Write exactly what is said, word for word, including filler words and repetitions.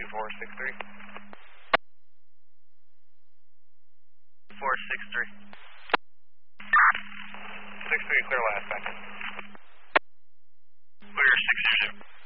two four six three. four six three. six three, clear last time. Clear six zero zero.